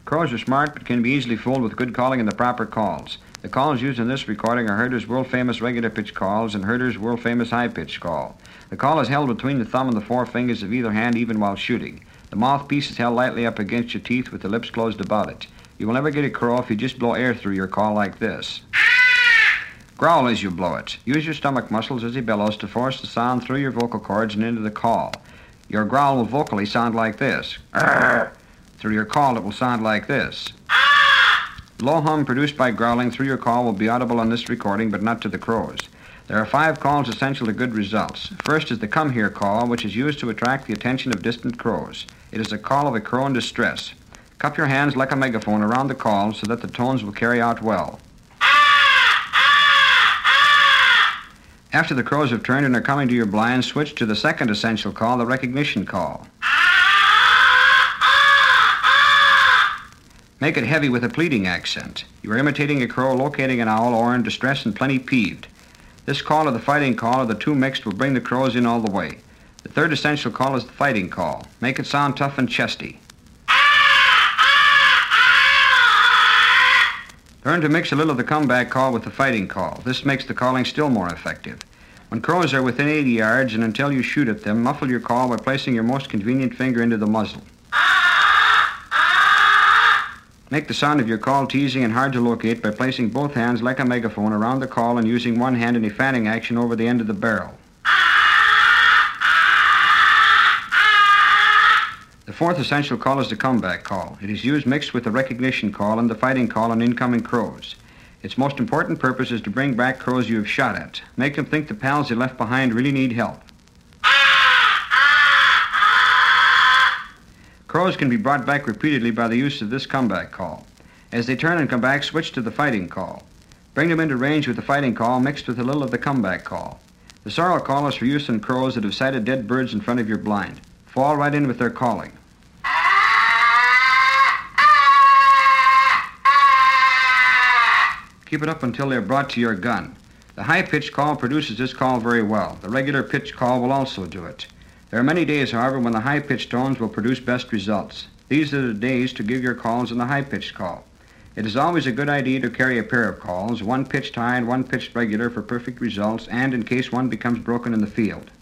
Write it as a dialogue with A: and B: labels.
A: Crows are smart but can be easily fooled with good calling and the proper calls. The calls used in this recording are Herder's world-famous regular pitch calls and Herder's world-famous high-pitch call. The call is held between the thumb and the forefingers of either hand even while shooting. The mouthpiece is held lightly up against your teeth with the lips closed about it. You will never get a crow if you just blow air through your call like this. Growl as you blow it. Use your stomach muscles as he bellows to force the sound through your vocal cords and into the call. Your growl will vocally sound like this. Through your call, it will sound like this. The low hum produced by growling through your call will be audible on this recording, but not to the crows. There are 5 calls essential to good results. First is the come here call, which is used to attract the attention of distant crows. It is a call of a crow in distress. Cup your hands like a megaphone around the call so that the tones will carry out well. After the crows have turned and are coming to your blind, switch to the second essential call, the recognition call. Make it heavy with a pleading accent. You are imitating a crow locating an owl or in distress and plenty peeved. This call or the fighting call or the two mixed will bring the crows in all the way. The third essential call is the fighting call. Make it sound tough and chesty. Learn to mix a little of the comeback call with the fighting call. This makes the calling still more effective. When crows are within 80 yards and until you shoot at them, muffle your call by placing your most convenient finger into the muzzle. Make the sound of your call teasing and hard to locate by placing both hands like a megaphone around the call and using one hand in a fanning action over the end of the barrel. The fourth essential call is the comeback call. It is used mixed with the recognition call and the fighting call on incoming crows. Its most important purpose is to bring back crows you have shot at. Make them think the pals they left behind really need help. Crows can be brought back repeatedly by the use of this comeback call. As they turn and come back, switch to the fighting call. Bring them into range with the fighting call mixed with a little of the comeback call. The sorrel call is for use on crows that have sighted dead birds in front of your blind. Fall right in with their calling. Keep it up until they're brought to your gun. The high-pitched call produces this call very well. The regular pitch call will also do it. There are many days, however, when the high-pitched tones will produce best results. These are the days to give your calls in the high-pitched call. It is always a good idea to carry a pair of calls, one pitched high and one pitched regular for perfect results and in case one becomes broken in the field.